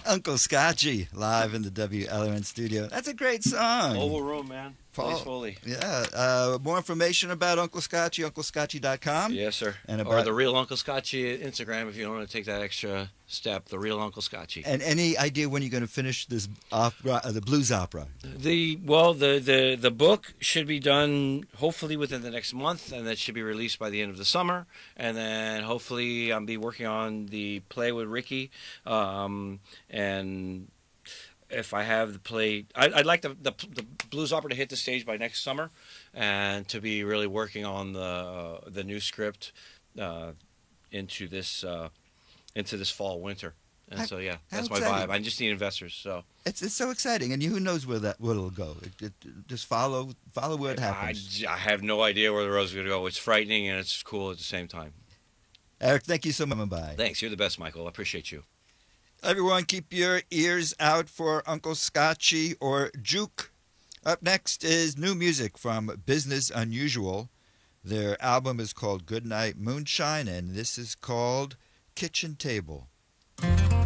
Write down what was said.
Uncle Scotchy live in the WLRN studio. That's a great song. Oval Room, man. Paul, Place Foley. yeah. More information about Uncle Scotchy, unclescotchy.com. Yes, sir. And Or about the Real Uncle Scotchy Instagram if you don't want to take that extra step. The Real Uncle Scotchy. and any idea when you're going to finish this opera, the blues opera? The book should be done hopefully within the next month, and that should be released by the end of the summer. And then hopefully I'll be working on the play with Ricky, and if I have the play, I'd like the blues opera to hit the stage by next summer, and to be really working on the new script into this fall winter. And so yeah, that's my vibe. I just need investors. So it's so exciting, and who knows where it'll go? Just follow where it happens. I have no idea where the road's going to go. It's frightening and it's cool at the same time. Eric, thank you so much. Bye. Thanks. You're the best, Michael. I appreciate you. Everyone, keep your ears out for Uncle Scotchy or Juke. Up next is new music from Business Unusual. Their album is called Goodnight Moonshine, and this is called Kitchen Table.